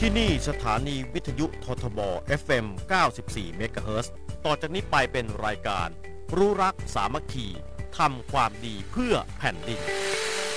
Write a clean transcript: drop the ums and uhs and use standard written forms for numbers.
ที่นี่สถานีวิทยุททบ FM 94 เมกะเฮิรตซ์ต่อจากนี้ไปเป็นรายการรู้รักสามัคคีทำความดีเพื่อแผ่นดิน